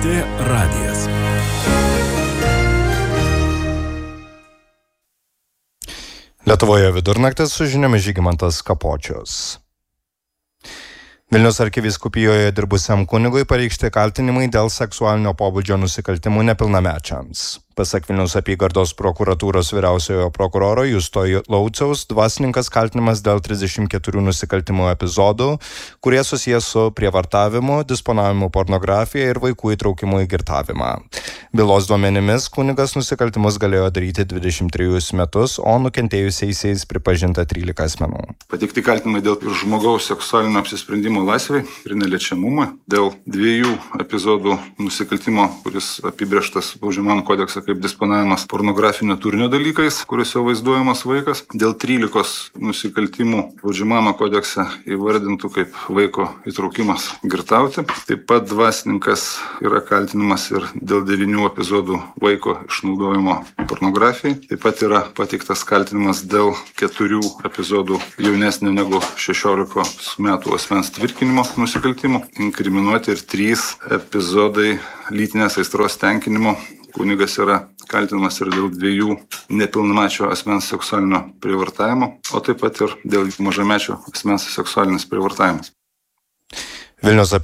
LRT radijas. Lietuvoje vidurnaktis su žiniomis Žygimantas Kapočius. Vilniaus arkivyskupijoje dirbusiam kunigui pareikšti kaltinimai dėl seksualinio pobūdžio nusikaltimų nepilnamečiams. Pasak Vilniaus apygardos prokuratūros vyriausiojo prokuroro Justo Lauciaus, dvasininkas kaltinimas dėl 34 nusikaltimų epizodų, kurie susijęs su prievartavimu, disponavimu pornografija ir vaikų įtraukimu į girtavimą. Bylos duomenimis kunigas nusikaltimus galėjo daryti 23 metus, o nukentėjusiaisiais pripažinta 13 asmenų. Pateikti kaltinimai dėl žmogaus seksualinio apsisprendimo laisvei ir neliečiamumo, dėl 2 epizodų nusikaltimo, kuris apibrėžtas baudžiamajame kodekse kaip disponavimas pornografinio turinio dalykais, kuriuose vaizduojamas vaikas, dėl 13 nusikaltimų baudžiamajame kodekse įvardintų kaip vaiko įtraukimas girtauti. Taip pat dvasininkas yra kaltinimas ir dėl 9 epizodų vaiko išnaudojimo pornografijai. Taip pat yra pateiktas kaltinimas dėl 4 epizodų jaunesnio negu 16 metų asmens tvirkinimo nusikaltimų. Inkriminuoti ir 3 epizodai lytinės aistros tenkinimo. Kunigas yra kaltinamas ir dėl 2 nepilnamečio asmens seksualinio prievartavimo, o taip pat ir dėl mažamečio asmens seksualinis prievartavimas. Vilniaus